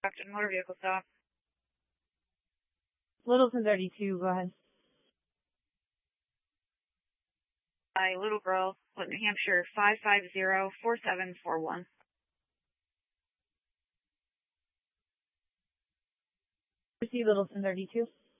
Captain Motor Vehicle Stop. Littleton 32, go ahead. By Little Girl, New Hampshire 550-4741. Receive Littleton 32.